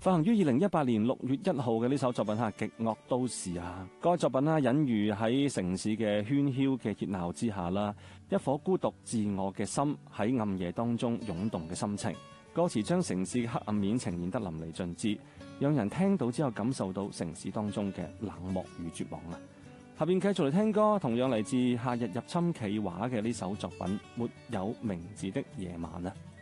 發行於2018年6月1號嘅呢首作品係極惡都市啊！該作品隱喻喺城市嘅喧囂嘅熱鬧之下啦，一顆孤獨自我嘅心喺暗夜當中湧動嘅心情。歌詞將城市嘅黑暗面呈現得淋漓盡致，讓人聽到之後感受到城市當中嘅冷漠與絕望啊！下邊繼續嚟聽歌，同樣嚟自夏日入侵企劃嘅呢首作品《沒有名字的夜晚》啊！